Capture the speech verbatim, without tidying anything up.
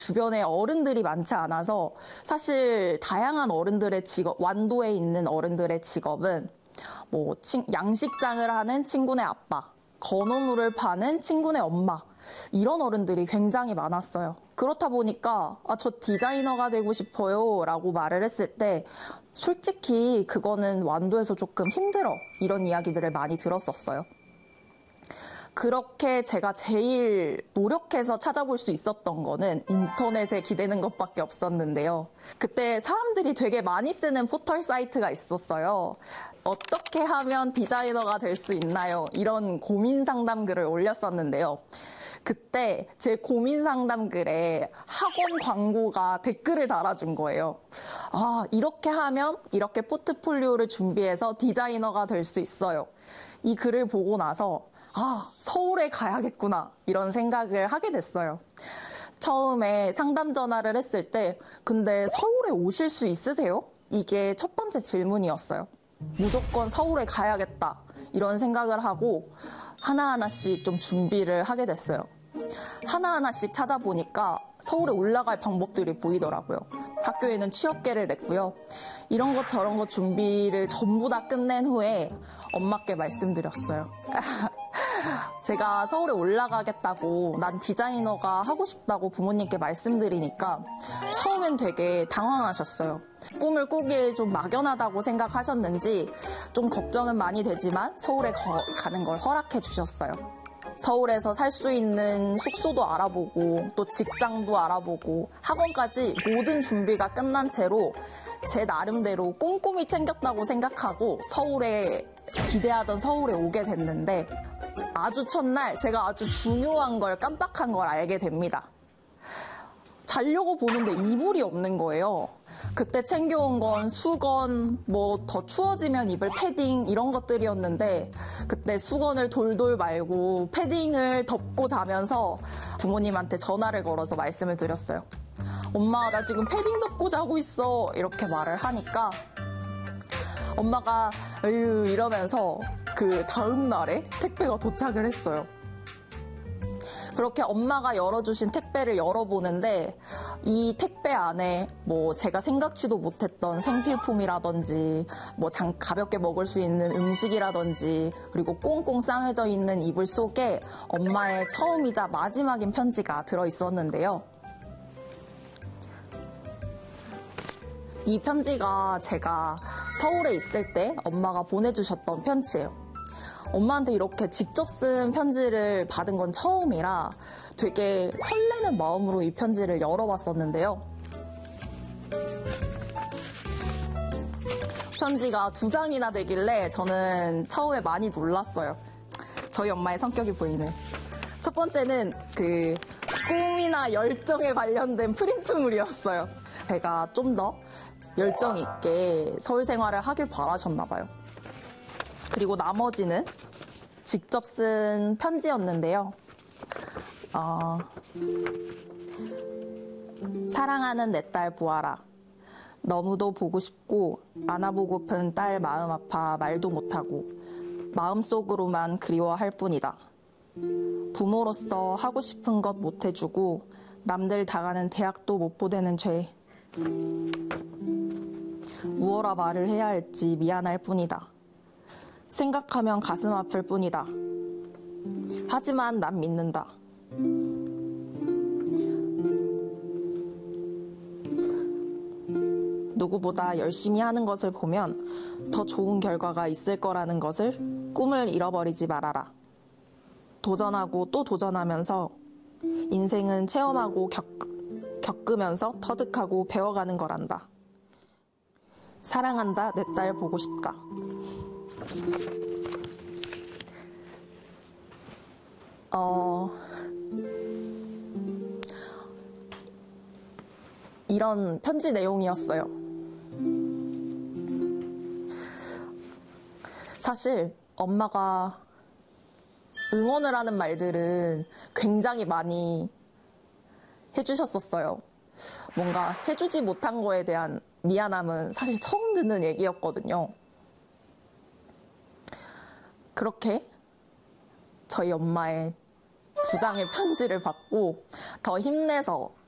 주변에 어른들이 많지 않아서 사실 다양한 어른들의 직업, 완도에 있는 어른들의 직업은 뭐 친, 양식장을 하는 친구네 아빠, 건어물을 파는 친구네 엄마, 이런 어른들이 굉장히 많았어요. 그렇다 보니까 아, 저 디자이너가 되고 싶어요 라고 말을 했을 때 솔직히 그거는 완도에서 조금 힘들어, 이런 이야기들을 많이 들었었어요. 그렇게 제가 제일 노력해서 찾아볼 수 있었던 거는 인터넷에 기대는 것밖에 없었는데요. 그때 사람들이 되게 많이 쓰는 포털 사이트가 있었어요. 어떻게 하면 디자이너가 될 수 있나요? 이런 고민 상담 글을 올렸었는데요. 그때 제 고민 상담 글에 학원 광고가 댓글을 달아준 거예요. 아, 이렇게 하면 이렇게 포트폴리오를 준비해서 디자이너가 될 수 있어요. 이 글을 보고 나서 아, 서울에 가야겠구나, 이런 생각을 하게 됐어요. 처음에 상담 전화를 했을 때 근데 서울에 오실 수 있으세요? 이게 첫 번째 질문이었어요. 무조건 서울에 가야겠다, 이런 생각을 하고 하나하나씩 좀 준비를 하게 됐어요. 하나하나씩 찾아보니까 서울에 올라갈 방법들이 보이더라고요. 학교에는 취업계를 냈고요. 이런 것 저런 것 준비를 전부 다 끝낸 후에 엄마께 말씀드렸어요. 제가 서울에 올라가겠다고, 난 디자이너가 하고 싶다고 부모님께 말씀드리니까 처음엔 되게 당황하셨어요. 꿈을 꾸기에 좀 막연하다고 생각하셨는지 좀 걱정은 많이 되지만 서울에 거, 가는 걸 허락해 주셨어요. 서울에서 살 수 있는 숙소도 알아보고 또 직장도 알아보고 학원까지 모든 준비가 끝난 채로 제 나름대로 꼼꼼히 챙겼다고 생각하고 서울에, 기대하던 서울에 오게 됐는데 아주 첫날 제가 아주 중요한 걸 깜빡한 걸 알게 됩니다. 자려고 보는데 이불이 없는 거예요. 그때 챙겨온 건 수건, 뭐 더 추워지면 입을 패딩, 이런 것들이었는데 그때 수건을 돌돌 말고 패딩을 덮고 자면서 부모님한테 전화를 걸어서 말씀을 드렸어요. 엄마, 나 지금 패딩 덮고 자고 있어, 이렇게 말을 하니까 엄마가 에휴 이러면서 그 다음 날에 택배가 도착을 했어요. 그렇게 엄마가 열어주신 택배를 열어보는데 이 택배 안에 뭐 제가 생각지도 못했던 생필품이라든지 뭐 장, 가볍게 먹을 수 있는 음식이라든지 그리고 꽁꽁 싸매져 있는 이불 속에 엄마의 처음이자 마지막인 편지가 들어있었는데요. 이 편지가 제가 서울에 있을 때 엄마가 보내주셨던 편지예요. 엄마한테 이렇게 직접 쓴 편지를 받은 건 처음이라 되게 설레는 마음으로 이 편지를 열어봤었는데요. 편지가 두 장이나 되길래 저는 처음에 많이 놀랐어요. 저희 엄마의 성격이 보이는. 첫 번째는 그 꿈이나 열정에 관련된 프린트물이었어요. 제가 좀 더 열정 있게 서울 생활을 하길 바라셨나 봐요. 그리고 나머지는 직접 쓴 편지였는데요. 어, 사랑하는 내 딸 보아라. 너무도 보고 싶고 안아보고픈 딸 마음 아파 말도 못하고 마음속으로만 그리워할 뿐이다. 부모로서 하고 싶은 것 못해주고 남들 당하는 대학도 못 보내는 죄. 무어라 말을 해야 할지 미안할 뿐이다. 생각하면 가슴 아플 뿐이다. 하지만 난 믿는다. 누구보다 열심히 하는 것을 보면 더 좋은 결과가 있을 거라는 것을 꿈을 잃어버리지 말아라. 도전하고 또 도전하면서 인생은 체험하고 겪, 겪으면서 터득하고 배워가는 거란다. 사랑한다, 내 딸 보고 싶다. 어, 이런 편지 내용이었어요. 사실 엄마가 응원을 하는 말들은 굉장히 많이 해주셨었어요. 뭔가 해주지 못한 거에 대한 미안함은 사실 처음 듣는 얘기였거든요. 그렇게 저희 엄마의 두 장의 편지를 받고 더 힘내서